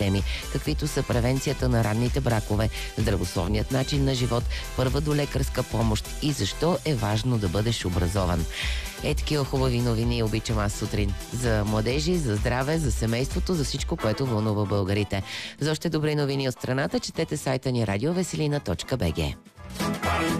теми, каквито са превенцията на ранните бракове, здравословният начин на живот, първа до лекарска помощ и защо е важно да бъдеш образован. Такива хубави новини обичам аз сутрин. За младежи, за здраве, за семейството, за всичко, което вълнува българите. За още добри новини от страната, четете сайта ни радиовеселина.bg.